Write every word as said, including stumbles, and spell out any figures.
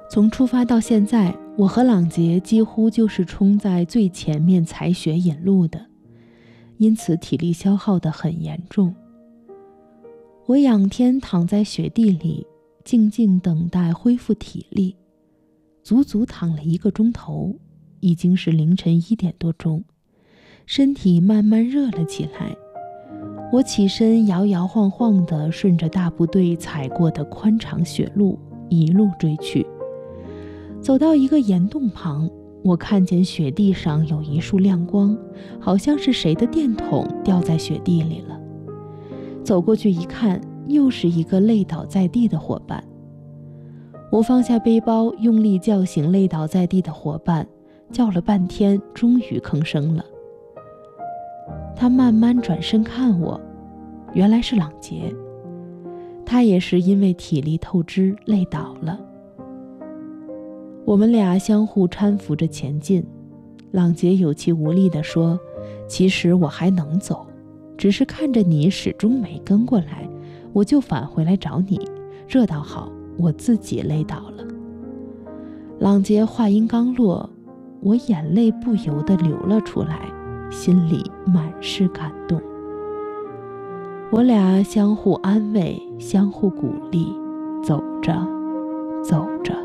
从出发到现在，我和朗杰几乎就是冲在最前面采雪引路的，因此体力消耗得很严重。我仰天躺在雪地里，静静等待恢复体力，足足躺了一个钟头，已经是凌晨一点多钟，身体慢慢热了起来。我起身摇摇晃晃地顺着大部队踩过的宽敞雪路一路追去。走到一个岩洞旁，我看见雪地上有一束亮光，好像是谁的电筒掉在雪地里了。走过去一看，又是一个累倒在地的伙伴。我放下背包，用力叫醒累倒在地的伙伴，叫了半天，终于吭声了。他慢慢转身看我，原来是朗杰。他也是因为体力透支累倒了。我们俩相互搀扶着前进。朗杰有气无力地说，其实我还能走，只是看着你始终没跟过来，我就返回来找你，这倒好，我自己累倒了。朗杰话音刚落，我眼泪不由得流了出来，心里满是感动。我俩相互安慰，相互鼓励，走着走着。